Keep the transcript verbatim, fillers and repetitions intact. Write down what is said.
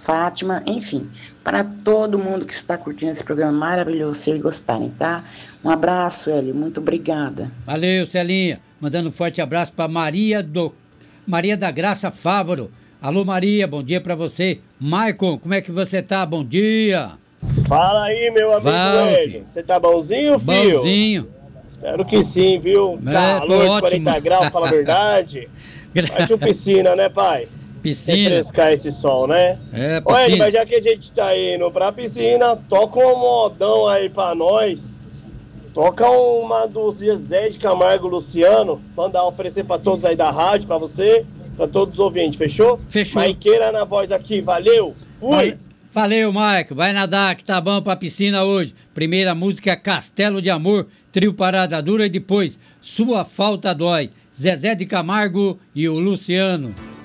Fátima, enfim, para todo mundo que está curtindo esse programa maravilhoso, se eles gostarem, tá? Um abraço, Hélio, muito obrigada. Valeu, Celinha. Mandando um forte abraço para Maria do Maria da Graça Fávaro. Alô, Maria, bom dia para você. Maicon, como é que você tá? Bom dia. Fala aí, meu amigo Fala, Hélio. Você tá bonzinho, filho? Bonzinho. Espero que sim, viu? É, Calor de ótimo. quarenta graus, fala a verdade. Faz uma piscina, né, pai? Piscina. Refrescar esse sol, né? É, Ô, Hélio, piscina. mas já que a gente tá indo pra piscina, toca um modão aí pra nós. Toca uma do Zé de Camargo Luciano. Mandar oferecer pra todos aí da rádio, pra você, pra todos os ouvintes, fechou? Fechou. Maiqueira na voz aqui, valeu! Fui! Vale- Valeu, Maico. Vai nadar que tá bom pra piscina hoje. Primeira música é Castelo de Amor, trio Parada Dura e depois Sua Falta Dói. Zezé de Camargo e o Luciano.